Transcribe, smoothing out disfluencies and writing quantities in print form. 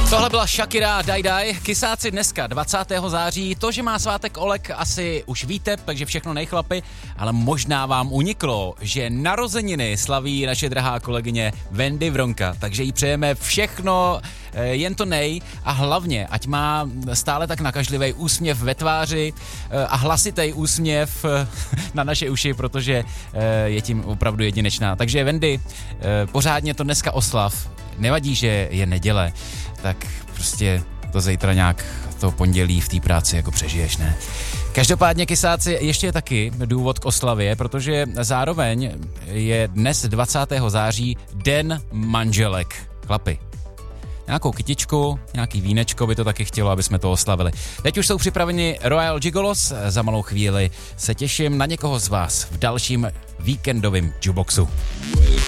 Tohle byla Shakira, Die Die. Kysáci dneska, 20. září. To, že má svátek Oleg, asi už víte, takže všechno nejchlapi, ale možná vám uniklo, že narozeniny slaví naše drahá kolegyně Wendy Vronka, takže jí přejeme všechno, jen to nej a hlavně, ať má stále tak nakažlivý úsměv ve tváři a hlasitý úsměv na naše uši, protože je tím opravdu jedinečná. Takže Wendy, pořádně to dneska oslav. Nevadí, že je neděle, tak prostě to zítra nějak to pondělí v té práci jako přežiješ, ne? Každopádně, kysáci, ještě je taky důvod k oslavě, protože zároveň je dnes 20. září den manželek. Chlapi, nějakou kytičku, nějaký vínečko by to taky chtělo, aby jsme to oslavili. Teď už jsou připraveni Royal Gigolos, za malou chvíli se těším na někoho z vás v dalším víkendovém Juboxu.